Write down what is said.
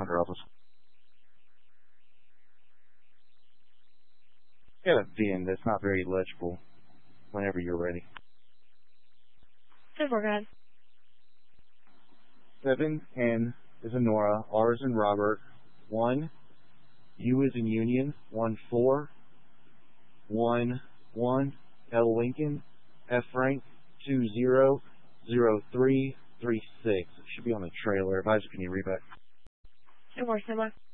calendar office. Got a VIN that's not very legible. Whenever you're ready. 10-4, go ahead. 7N is in Nora, R is in Robert, 1, U is in Union, 1-4, 1-1, L Lincoln, F Frank, 200336. It should be on the trailer. Advisor, can you read back? 10-4, stand by.